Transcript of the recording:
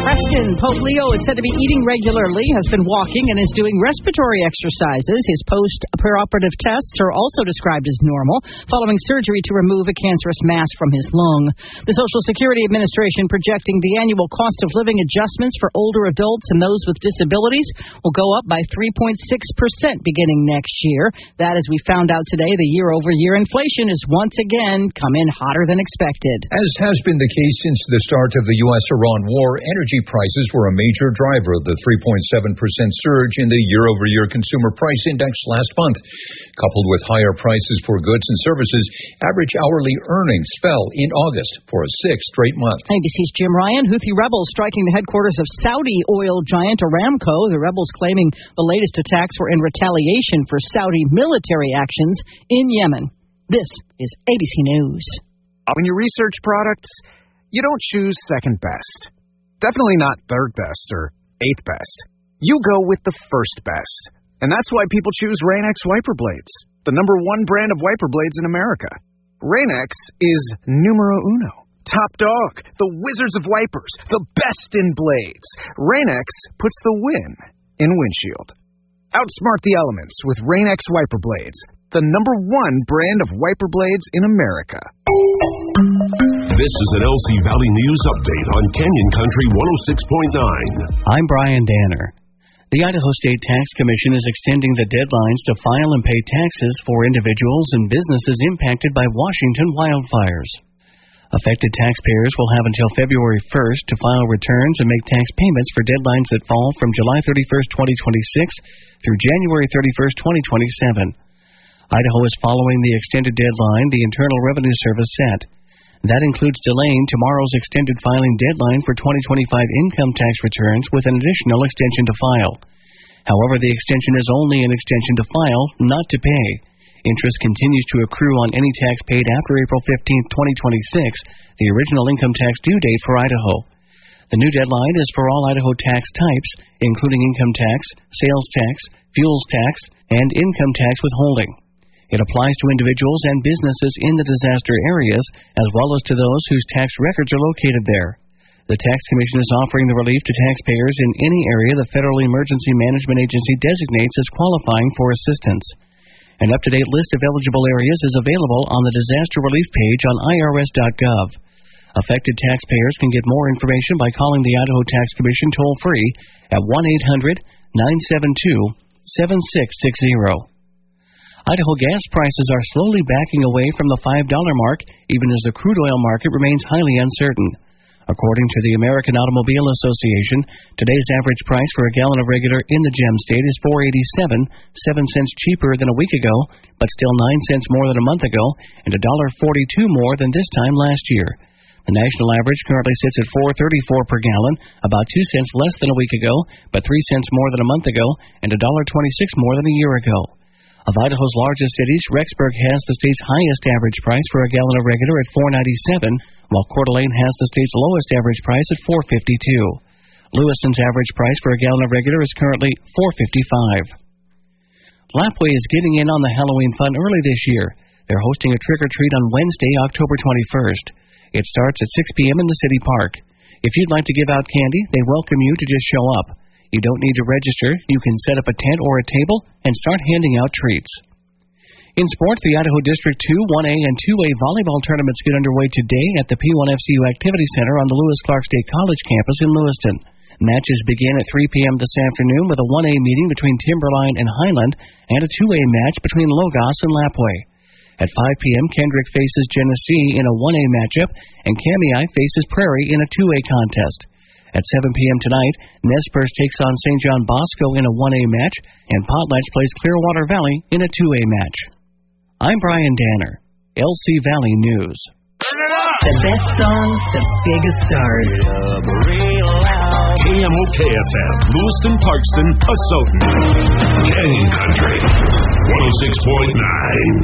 Preston, Pope Leo is said to be eating regularly, has been walking, and is doing respiratory exercises. His post-operative tests are also described as normal, following surgery to remove a cancerous mass from his lung. The Social Security Administration projecting the annual cost of living adjustments for older adults and those with disabilities will go up by 3.6% beginning next year. That, as we found out today, the year-over-year inflation is once again come in hotter than expected. As has been the case since the start of the U.S.-Iran war, energy prices were a major driver of the 3.7% surge in the year-over-year consumer price index last month. Coupled with higher prices for goods and services, average hourly earnings fell in August for a sixth straight month. ABC's Jim Ryan. Houthi rebels striking the headquarters of Saudi oil giant Aramco. The rebels claiming the latest attacks were in retaliation for Saudi military actions in Yemen. This is ABC News. When you research products, you don't choose second best. Definitely not third best or eighth best. You go with the first best. And that's why people choose Rain-X wiper blades, the #1 brand of wiper blades in America. Rain-X is numero uno. Top dog, the wizards of wipers, the best in blades. Rain-X puts the win in windshield. Outsmart the elements with Rain-X wiper blades, the #1 brand of wiper blades in America. This is an LC Valley News update on Canyon Country 106.9. I'm Brian Danner. The Idaho State Tax Commission is extending the deadlines to file and pay taxes for individuals and businesses impacted by Washington wildfires. Affected taxpayers will have until February 1st to file returns and make tax payments for deadlines that fall from July 31st, 2026 through January 31st, 2027. Idaho is following the extended deadline the Internal Revenue Service set. That includes delaying tomorrow's extended filing deadline for 2025 income tax returns with an additional extension to file. However, the extension is only an extension to file, not to pay. Interest continues to accrue on any tax paid after April 15, 2026, the original income tax due date for Idaho. The new deadline is for all Idaho tax types, including income tax, sales tax, fuels tax, and income tax withholding. It applies to individuals and businesses in the disaster areas, as well as to those whose tax records are located there. The Tax Commission is offering the relief to taxpayers in any area the Federal Emergency Management Agency designates as qualifying for assistance. An up-to-date list of eligible areas is available on the Disaster Relief page on irs.gov. Affected taxpayers can get more information by calling the Idaho Tax Commission toll-free at 1-800-972-7660. Idaho gas prices are slowly backing away from the $5 mark, even as the crude oil market remains highly uncertain. According to the American Automobile Association, today's average price for a gallon of regular in the Gem State is $4.87, 7 cents cheaper than a week ago, but still 9 cents more than a month ago, and $1.42 more than this time last year. The national average currently sits at $4.34 per gallon, about 2 cents less than a week ago, but 3 cents more than a month ago, and $1.26 more than a year ago. Of Idaho's largest cities, Rexburg has the state's highest average price for a gallon of regular at $4.97, while Coeur d'Alene has the state's lowest average price at $4.52. Lewiston's average price for a gallon of regular is currently $4.55. Lapwai is getting in on the Halloween fun early this year. They're hosting a trick-or-treat on Wednesday, October 21st. It starts at 6 p.m. in the city park. If you'd like to give out candy, they welcome you to just show up. You don't need to register. You can set up a tent or a table and start handing out treats. In sports, the Idaho District 2, 1A, and 2A volleyball tournaments get underway today at the P1FCU Activity Center on the Lewis Clark State College campus in Lewiston. Matches begin at 3 p.m. this afternoon with a 1A meeting between Timberline and Highland and a 2A match between Logos and Lapwai. At 5 p.m., Kendrick faces Genesee in a 1A matchup, and Kamei faces Prairie in a 2A contest. At 7 p.m. tonight, Nez Perce takes on St. John Bosco in a 1A match, and Potlatch plays Clearwater Valley in a 2A match. I'm Brian Danner, LC Valley News. The best songs, the biggest stars. KMOK-FM, Lewiston, Parkston, Asotin. Canyon Country 106.9.